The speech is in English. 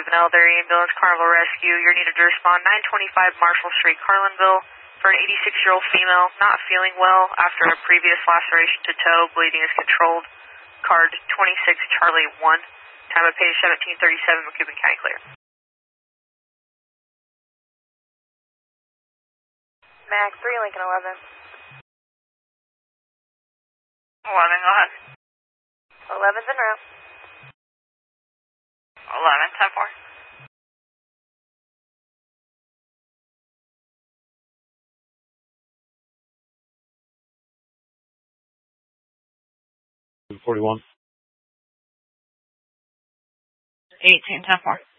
Elder Ambulance Carnival Rescue. You're needed to respond 925 Marshall Street, Carlinville, for an 86-year-old female not feeling well after a previous laceration to toe. Bleeding is controlled. Card 26 Charlie 1. Time of page 1737, Macoupin County clear. Mac 3, Lincoln 11. 11, go ahead. 11's en route. 11, 10-4. $41. 18, 10-4.